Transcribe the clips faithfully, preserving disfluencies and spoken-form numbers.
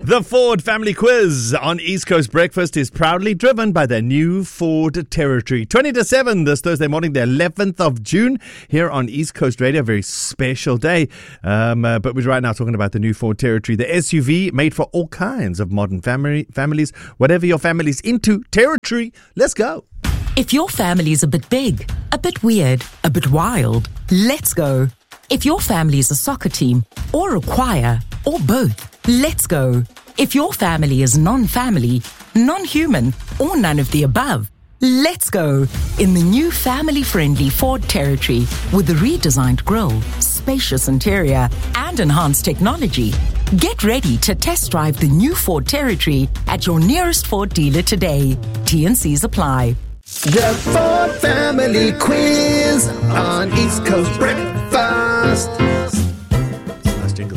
The Ford Family Quiz on East Coast Breakfast is proudly driven by the new Ford Territory. twenty to seven this Thursday morning, the eleventh of June, here on East Coast Radio. A very special day. Um, uh, but we're right now talking about the new Ford Territory, the S U V made for all kinds of modern family families. Whatever your family's into, Territory, let's go. If your family's a bit big, a bit weird, a bit wild, let's go. If your family's a soccer team, or a choir, or both, let's go. If your family is non-family, non-human, or none of the above, let's go in the new family-friendly Ford Territory with the redesigned grille, spacious interior, and enhanced technology. Get ready to test drive the new Ford Territory at your nearest Ford dealer today. T and C's apply. The Ford Family Quiz on East Coast Breakfast. Nice jingle.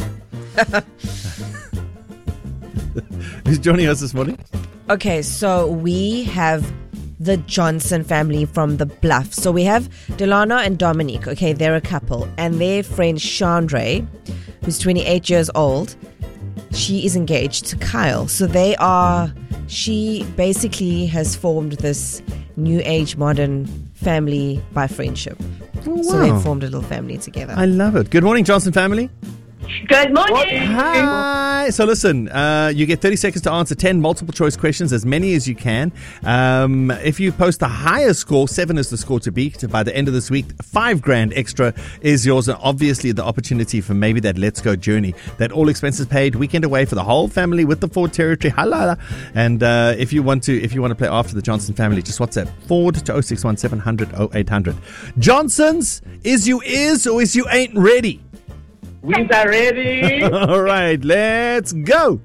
Who's joining us this morning? Okay, so we have the Johnson family from the Bluff. So we have Delano and Dominique. Okay, they're a couple. And their friend Chandre, who's twenty-eight years old, she is engaged to Kyle. So they are, she basically has formed this new age modern family by friendship. Oh, wow. So they formed a little family together. I love it. Good morning, Johnson family. Good morning. Hi. So listen, uh, you get thirty seconds to answer ten multiple choice questions, as many as you can. Um, if you post the highest score, seven is the score to beat. By the end of this week, five grand extra is yours. And obviously the opportunity for maybe that Let's Go journey, that all expenses paid weekend away for the whole family with the Ford Territory. Halala. And uh, if you want to, if you want to play after the Johnson family, just WhatsApp Ford to oh six one seven hundred oh eight hundred. Johnsons, is you is or is you ain't ready? We are ready. All right, let's go.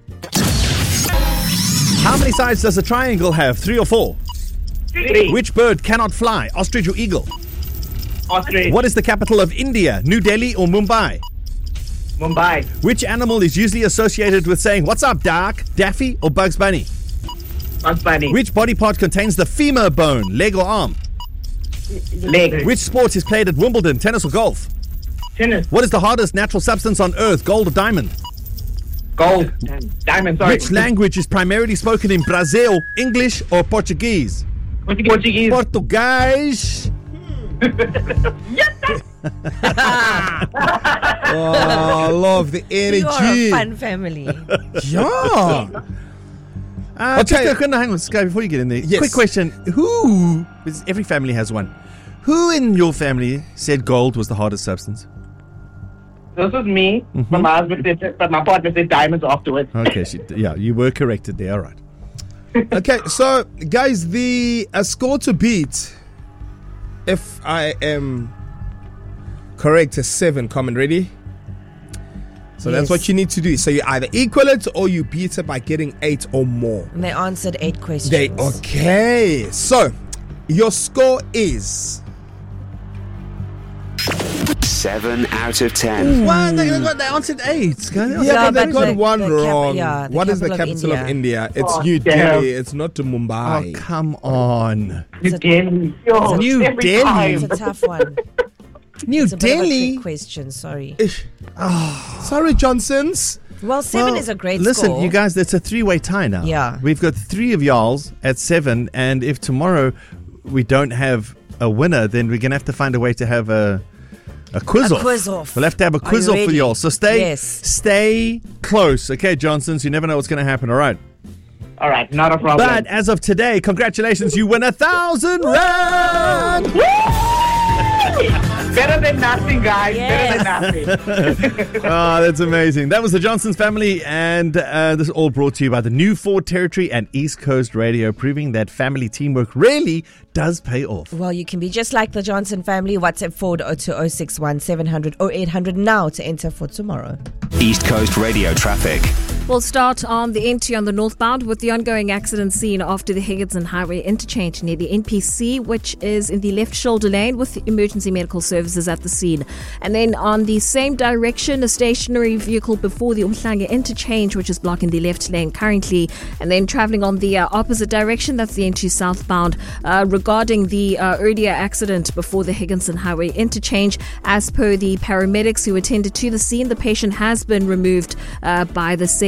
How many sides does a triangle have? Three or four? Three. Which bird cannot fly? Ostrich or eagle? Ostrich. What is the capital of India? New Delhi or Mumbai? Mumbai. Which animal is usually associated with saying, "What's up, Doc?" Daffy or Bugs Bunny? Bugs Bunny. Which body part contains the femur bone? Leg or arm? Leg. Which sport is played at Wimbledon? Tennis or golf? Tennis. What is the hardest natural substance on earth? Gold or diamond? Gold. Diamond, sorry. Which language is primarily spoken in Brazil? English or Portuguese? Portuguese. Portuguese. Oh, I love the energy. You are a fun family. Yeah. Uh, Okay. just go, hang on, Sky, before you get in there. Yes. Quick question. Who, because every family has one, who in your family said gold was the hardest substance? This is me. Mm-hmm. My husband said, but my partner said diamonds afterwards. Okay, she, yeah, you were corrected there. All right. Okay, so guys, the uh, score to beat, if I am correct, is seven. Common, ready? So Yes. that's what you need to do. So you either equal it or you beat it by getting eight or more. And they answered eight questions. They okay. So your score is Seven out of ten. What? They, they, they answered eight. Sky. yeah, Yeah, but they but got the- one the cap- wrong. yeah, the What is the capital capital of of India? It's Oh, New damn. Delhi. It's not to Oh, Mumbai. come on. You Delhi. Yo, New every Delhi. time. It's a tough one. New It's a bit of a Delhi. trick question, sorry. Sorry, Johnsons. Well, seven Well, is a great listen, score. you guys, it's a three-way tie now. Yeah. We've got three of y'all's at seven, and if tomorrow we don't have a winner, then we're going to have to find a way to have a a quiz A off. quiz off. We'll have to have a Are quiz you off for ready? y'all. So stay, Yes. stay close. Okay, Johnsons, you never know what's going to happen, all right? All right, not a problem. But as of today, congratulations, you win a thousand rand! Better than nothing, guys. Yes. Better than nothing. Oh, that's amazing. That was the Johnsons family, and uh, this is all brought to you by the new Ford Territory and East Coast Radio, proving that family teamwork really does pay off. Well, you can be just like the Johnson family. WhatsApp Ford oh two oh six one seven hundred oh eight hundred now to enter for tomorrow. East Coast Radio traffic. We'll start on the N T on the northbound with the ongoing accident scene after the Higginson Highway interchange near the N P C, which is in the left shoulder lane with emergency medical services at the scene. And then on the same direction, a stationary vehicle before the Umhlanga interchange, which is blocking the left lane currently. And then traveling on the uh, opposite direction, that's the N T southbound. Uh, regarding the uh, earlier accident before the Higginson Highway interchange, as per the paramedics who attended to the scene, the patient has been removed uh, by the said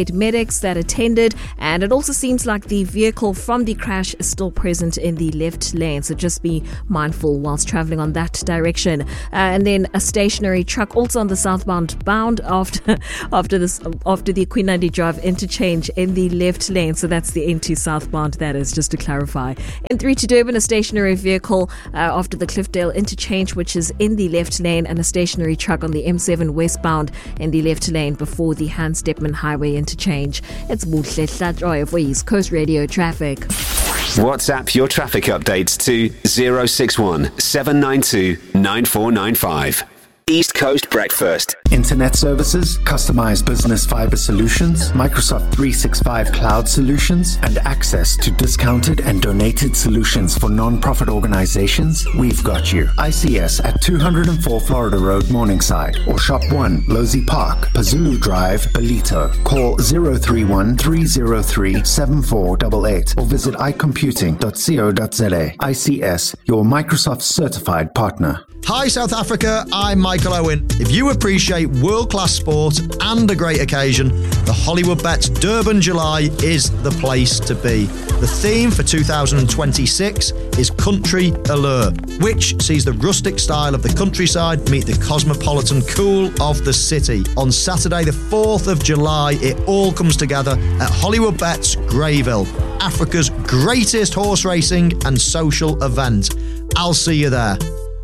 eight medics that attended, and it also seems like the vehicle from the crash is still present in the left lane, so just be mindful whilst travelling on that direction. Uh, and then a stationary truck also on the southbound bound after after this after the Queen Nandi Drive interchange in the left lane, so that's the N two southbound, that is, just to clarify. N three to Durban, a stationary vehicle uh, after the Cliffdale interchange, which is in the left lane, and a stationary truck on the M seven westbound in the left lane before the Hans Stepman Highway interchange. It's Buhle Hlatroy for East Coast Radio Traffic. WhatsApp your traffic updates to zero six one seven nine two nine four nine five. East Coast Breakfast. Internet services, customized business fiber solutions, Microsoft three sixty-five cloud solutions, and access to discounted and donated solutions for non-profit organizations. We've got you. I C S at two oh four Florida Road, Morningside, or Shop one, Losey Park, Pazulu Drive, Belito. Call zero three one three zero three seven four eight eight or visit i computing dot co dot za. I C S, your Microsoft certified partner. Hi South Africa, I'm Michael Owen. If you appreciate world-class sport and a great occasion, the Hollywood Bets Durban July is the place to be. The theme for two thousand twenty-six is Country Allure, which sees the rustic style of the countryside meet the cosmopolitan cool of the city. On Saturday the fourth of July, it all comes together at Hollywood Bets Greyville, Africa's greatest horse racing and social event. I'll see you there.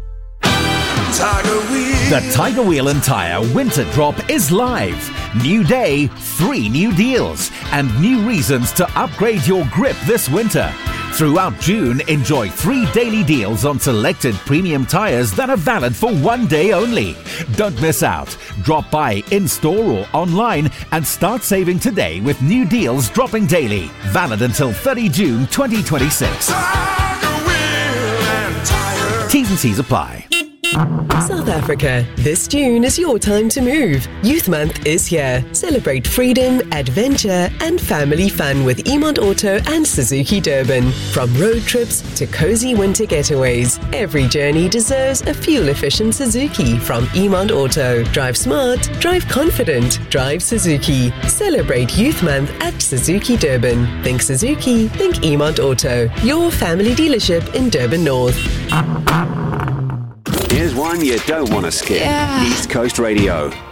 The Tiger Wheel and Tyre Winter Drop is live. New day, three new deals, and new reasons to upgrade your grip this winter. Throughout June, enjoy three daily deals on selected premium tyres that are valid for one day only. Don't miss out. Drop by in-store or online and start saving today with new deals dropping daily. Valid until thirtieth of June twenty twenty-six. Tiger Wheel and Tyre. T's and C's apply. South Africa, this June is your time to move. Youth Month is here. Celebrate freedom, adventure, and family fun with Emont Auto and Suzuki Durban. From road trips to cozy winter getaways, every journey deserves a fuel-efficient Suzuki from Emont Auto. Drive smart, drive confident, drive Suzuki. Celebrate Youth Month at Suzuki Durban. Think Suzuki, think Emont Auto. Your family dealership in Durban North. Here's one you don't want to skip. Yeah. East Coast Radio.